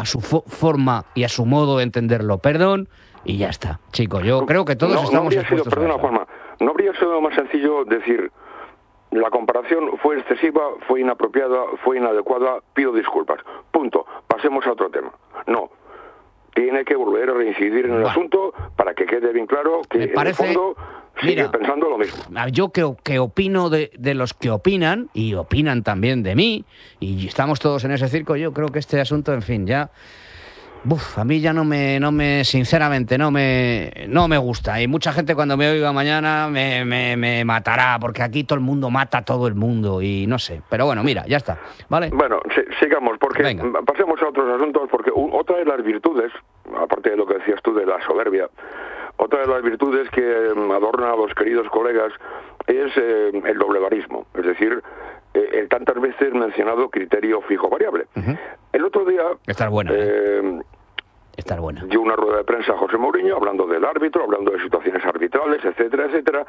a su forma y a su modo de entenderlo. Perdón, y ya está. Chicos, yo creo que todos estamos expuestos a eso. Juanma, ¿no habría sido más sencillo decir la comparación fue excesiva, fue inapropiada, fue inadecuada, pido disculpas? Punto. Pasemos a otro tema. No. Tiene que volver a reincidir en el asunto para que quede bien claro que en el fondo sigue pensando lo mismo. Yo que opino de los que opinan, y opinan también de mí, y estamos todos en ese circo, yo creo que este asunto, en fin, ya... a mí ya sinceramente no me gusta. Y mucha gente cuando me oiga mañana me matará, porque aquí todo el mundo mata a todo el mundo y no sé. Pero bueno, mira, ya está, ¿vale? Bueno, sigamos, porque pasemos a otros asuntos, porque otra de las virtudes, aparte de lo que decías tú de la soberbia, otra de las virtudes que adorna a los queridos colegas es el doblevarismo, es decir, el tantas veces mencionado criterio fijo variable. El otro día... Estar buena. Dio una rueda de prensa a José Mourinho hablando del árbitro, hablando de situaciones arbitrales, etcétera, etcétera.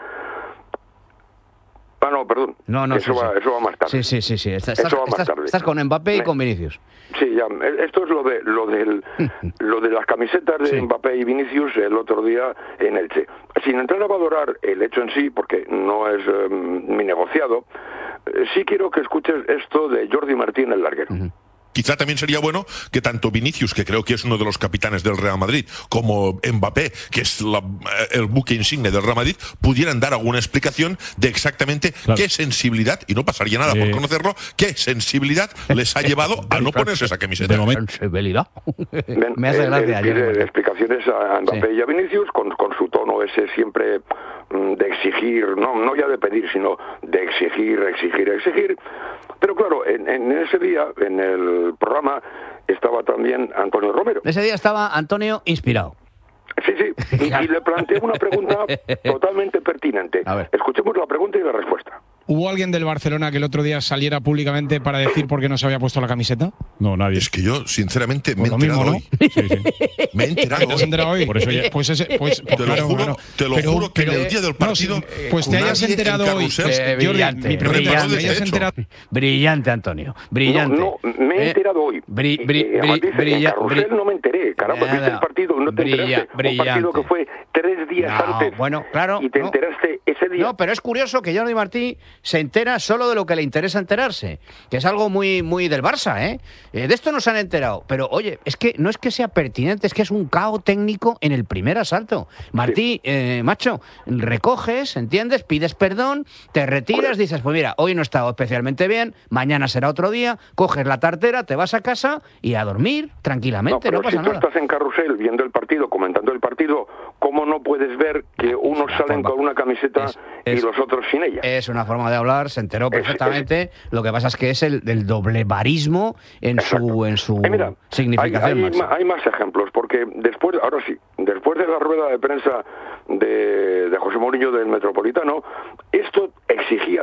No, perdón. Eso va más tarde. Sí. Estás con Mbappé y con Vinicius. Sí, ya. Esto es lo de las camisetas de Mbappé y Vinicius el otro día en Elche. Sin entrar a valorar el hecho en sí, porque no es mi negociado, sí quiero que escuches esto de Jordi Martín, el larguero. Quizá también sería bueno que tanto Vinicius, que creo que es uno de los capitanes del Real Madrid, como Mbappé, que es el buque insigne del Real Madrid, pudieran dar alguna explicación de exactamente qué sensibilidad, y no pasaría nada por conocerlo, qué sensibilidad les ha llevado a no ponerse esa camiseta. Sensibilidad. Me hace gracia. Pide explicaciones a Mbappé y a Vinicius con su tono ese siempre de exigir, no ya de pedir, sino de exigir. Pero claro, en ese día, en el programa, estaba también Antonio Romero. Ese día estaba Antonio inspirado. Sí, y le planteé una pregunta totalmente pertinente. Escuchemos la pregunta y la respuesta. ¿Hubo alguien del Barcelona que el otro día saliera públicamente para decir por qué no se había puesto la camiseta? No, nadie. Es que yo, sinceramente, me he enterado hoy. Me he enterado ¿Te has enterado hoy? Por eso te lo juro que en el día del partido... Pues te hayas enterado hoy. Brillante. Brillante, Antonio. Brillante. No, me he enterado hoy. Carrusel no me enteré. Caramba, viste el partido, no te enteraste. Un partido que fue 3 días antes. Bueno, claro. Y te enteraste ese día. No, pero es curioso que Jordi Martí se entera solo de lo que le interesa enterarse, que es algo muy, muy del Barça, ¿eh? De esto no se han enterado, pero oye, es que no es que sea pertinente, es que es un caos técnico en el primer asalto. Martí, macho, recoges, ¿entiendes? Pides perdón, te retiras, dices, pues mira, hoy no he estado especialmente bien, mañana será otro día, coges la tartera, te vas a casa y a dormir tranquilamente, no pasa nada. Si tú estás en Carrusel viendo el partido, comentando el partido, ¿cómo no puedes ver que unos salen con una camiseta y los otros sin ella? Es una forma de hablar, se enteró perfectamente. Lo que pasa es que es el doblevarismo en su significación. Hay más ejemplos, porque después de la rueda de prensa de José Mourinho del Metropolitano, esto exigía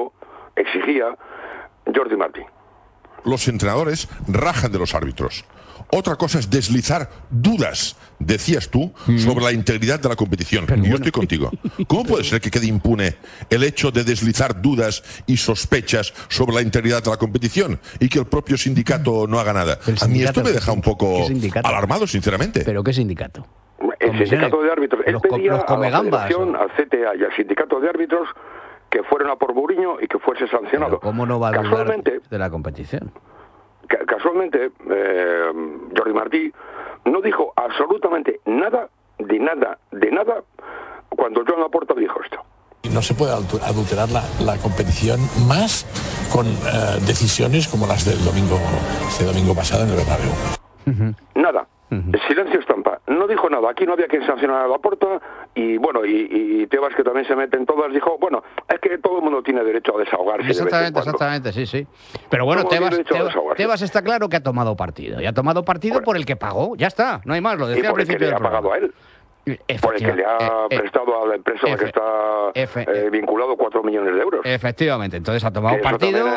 Jordi Martí. Los entrenadores rajan de los árbitros. Otra cosa es deslizar dudas, decías tú, sobre la integridad de la competición. Y yo estoy contigo. ¿Cómo puede ser que quede impune el hecho de deslizar dudas y sospechas sobre la integridad de la competición y que el propio sindicato no haga nada? A mí esto me deja un poco alarmado, sinceramente. ¿Pero qué sindicato? El sindicato de árbitros. Él pedía a la Federación, al CTA y al sindicato de árbitros que fueran a por Mourinho y que fuese sancionado. ¿Pero cómo no va a dudar de la competición? Casualmente, Jordi Martí no dijo absolutamente nada cuando Joan Laporta dijo esto. No se puede adulterar la competición más con decisiones como las del domingo pasado en el Bernabéu. Nada. Silencio estampa. No dijo nada. Aquí no había quien sancionar a Laporta y bueno, y Tebas, que también se mete en todas, dijo, bueno, es que todo el mundo tiene derecho a desahogarse. Exactamente, sí. Pero bueno, Tebas está claro que ha tomado partido. Y ha tomado partido por el que pagó. Ya está, no hay más, lo decía al principio. Y por el que le ha pagado a él. Por el que le ha prestado a la empresa a la que está vinculado 4 millones de euros. Efectivamente, entonces ha tomado partido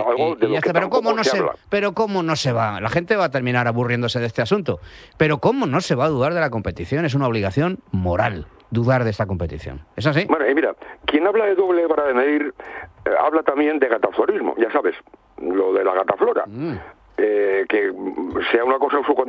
pero cómo no se va, la gente va a terminar aburriéndose de este asunto, pero cómo no se va a dudar de la competición, es una obligación moral dudar de esta competición, ¿es así? Bueno, y mira, quien habla de doble vara de medir, habla también de gataflorismo, ya sabes, lo de la gataflora, que sea una cosa